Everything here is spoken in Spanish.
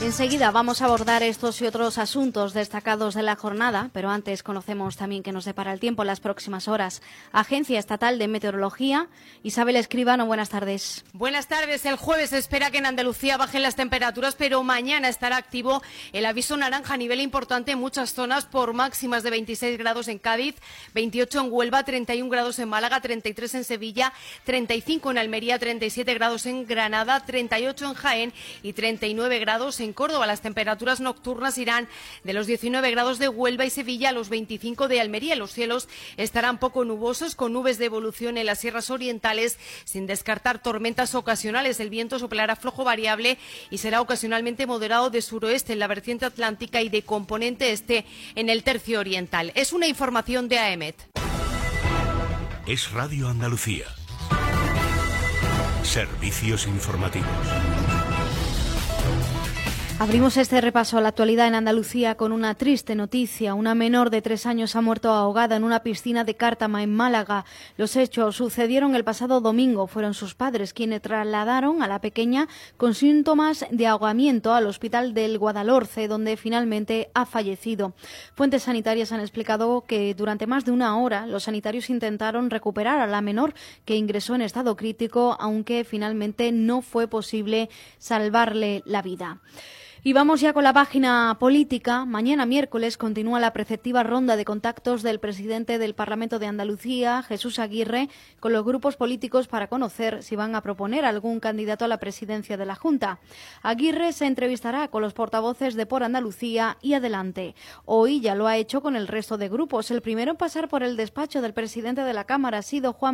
Enseguida vamos a abordar estos y otros asuntos destacados de la jornada, pero antes conocemos también qué nos depara el tiempo en las próximas horas. Agencia Estatal de Meteorología, Isabel Escribano, buenas tardes. Buenas tardes. El jueves se espera que en Andalucía bajen las temperaturas, pero mañana estará activo el aviso naranja a nivel importante en muchas zonas por máximas de 26 grados en Cádiz, 28 en Huelva, 31 grados en Málaga, 33 en Sevilla, 35 en Almería, 37 grados en Granada, 38 en Jaén y 39 grados en Córdoba. Las temperaturas nocturnas irán de los 19 grados de Huelva y Sevilla a los 25 de Almería. Los cielos estarán poco nubosos, con nubes de evolución en las sierras orientales, sin descartar tormentas ocasionales. El viento soplará flojo variable y será ocasionalmente moderado de suroeste en la vertiente atlántica y de componente este en el tercio oriental. Es una información de AEMET. Es Radio Andalucía. Servicios informativos. Abrimos este repaso a la actualidad en Andalucía con una triste noticia. Una menor de 3 años ha muerto ahogada en una piscina de Cártama, en Málaga. Los hechos sucedieron el pasado domingo. Fueron sus padres quienes trasladaron a la pequeña con síntomas de ahogamiento al hospital del Guadalhorce, donde finalmente ha fallecido. Fuentes sanitarias han explicado que durante más de una hora los sanitarios intentaron recuperar a la menor, que ingresó en estado crítico, aunque finalmente no fue posible salvarle la vida. Y vamos ya con la página política. Mañana miércoles continúa la preceptiva ronda de contactos del presidente del Parlamento de Andalucía, Jesús Aguirre, con los grupos políticos para conocer si van a proponer algún candidato a la presidencia de la Junta. Aguirre se entrevistará con los portavoces de Por Andalucía y Adelante. Hoy ya lo ha hecho con el resto de grupos. El primero en pasar por el despacho del presidente de la Cámara ha sido Juan